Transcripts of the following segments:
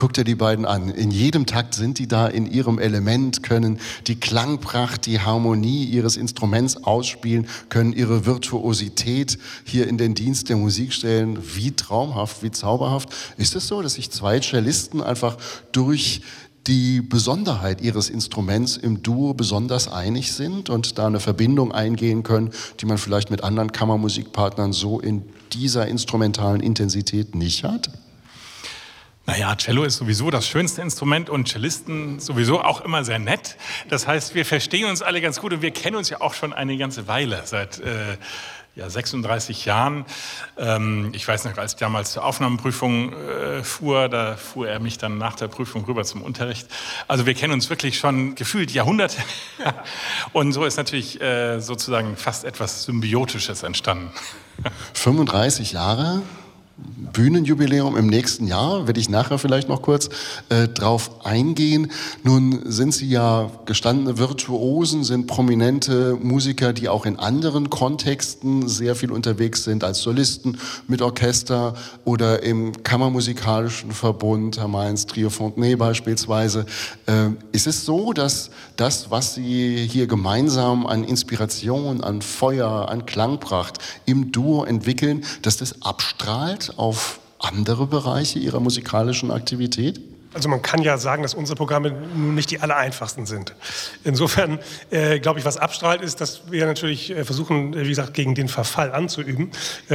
Guckt ihr die beiden an. In jedem Takt sind die da in ihrem Element, können die Klangpracht, die Harmonie ihres Instruments ausspielen, können ihre Virtuosität hier in den Dienst der Musik stellen. Wie traumhaft, wie zauberhaft. Ist es so, dass sich zwei Cellisten einfach durch die Besonderheit ihres Instruments im Duo besonders einig sind und da eine Verbindung eingehen können, die man vielleicht mit anderen Kammermusikpartnern so in dieser instrumentalen Intensität nicht hat? Naja, Cello ist sowieso das schönste Instrument und Cellisten sowieso auch immer sehr nett. Das heißt, wir verstehen uns alle ganz gut und wir kennen uns ja auch schon eine ganze Weile, seit 36 Jahren. Ich weiß noch, als ich damals zur Aufnahmeprüfung fuhr, da fuhr er mich dann nach der Prüfung rüber zum Unterricht. Also wir kennen uns wirklich schon gefühlt Jahrhunderte. Und so ist natürlich sozusagen fast etwas Symbiotisches entstanden. 35 Jahre? Bühnenjubiläum im nächsten Jahr, werde ich nachher vielleicht noch kurz drauf eingehen. Nun sind Sie ja gestandene Virtuosen, sind prominente Musiker, die auch in anderen Kontexten sehr viel unterwegs sind, als Solisten mit Orchester oder im Kammermusikalischen Verbund, Herr Mainz, Trio Fontenay beispielsweise. Ist es so, dass das, was Sie hier gemeinsam an Inspiration, an Feuer, an Klangpracht im Duo entwickeln, dass das abstrahlt auf andere Bereiche Ihrer musikalischen Aktivität? Also man kann ja sagen, dass unsere Programme nun nicht die allereinfachsten sind. Insofern glaube ich, was abstrahlt ist, dass wir natürlich versuchen, wie gesagt, gegen den Verfall anzuüben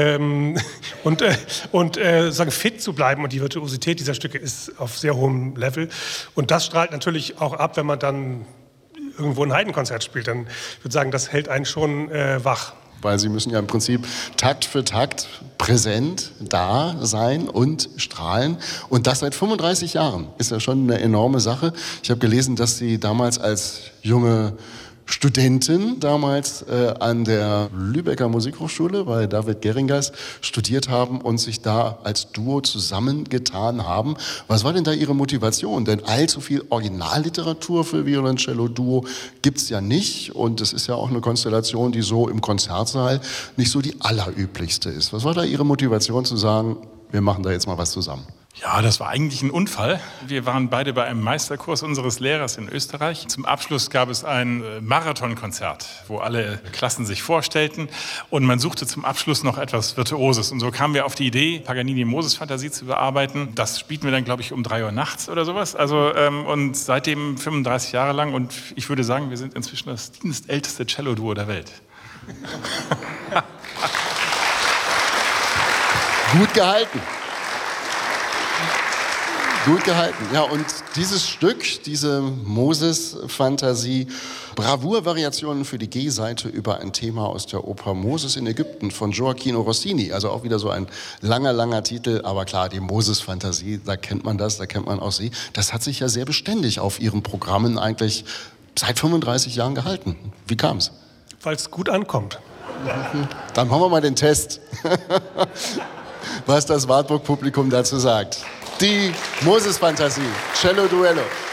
und sagen, fit zu bleiben. Und die Virtuosität dieser Stücke ist auf sehr hohem Level. Und das strahlt natürlich auch ab, wenn man dann irgendwo ein Heidenkonzert spielt. Dann würde ich sagen, das hält einen schon wach. Weil Sie müssen ja im Prinzip Takt für Takt präsent da sein und strahlen. Und das seit 35 Jahren ist ja schon eine enorme Sache. Ich habe gelesen, dass Sie damals als junge Studentin an der Lübecker Musikhochschule bei David Geringers studiert haben und sich da als Duo zusammengetan haben. Was war denn da Ihre Motivation? Denn allzu viel Originalliteratur für Violoncello-Duo gibt's ja nicht und es ist ja auch eine Konstellation, die so im Konzertsaal nicht so die allerüblichste ist. Was war da Ihre Motivation zu sagen, wir machen da jetzt mal was zusammen? Ja, das war eigentlich ein Unfall. Wir waren beide bei einem Meisterkurs unseres Lehrers in Österreich. Zum Abschluss gab es ein Marathonkonzert, wo alle Klassen sich vorstellten und man suchte zum Abschluss noch etwas Virtuoses. Und so kamen wir auf die Idee, Paganini-Moses-Fantasie zu bearbeiten. Das spielten wir dann, glaube ich, um 3 Uhr nachts oder sowas. Also, und seitdem 35 Jahre lang und ich würde sagen, wir sind inzwischen das dienstälteste Cello-Duo der Welt. Gut gehalten. Gut gehalten. Ja, und dieses Stück, diese Moses-Fantasie, Bravour-Variationen für die G-Seite über ein Thema aus der Oper Moses in Ägypten von Gioacchino Rossini. Also auch wieder so ein langer Titel. Aber klar, die Moses-Fantasie, da kennt man das, da kennt man auch Sie. Das hat sich ja sehr beständig auf Ihren Programmen eigentlich seit 35 Jahren gehalten. Wie kam's? Weil es gut ankommt. Dann machen wir mal den Test, was das Wartburg-Publikum dazu sagt. Die Moses-Fantasie, Cello Duello.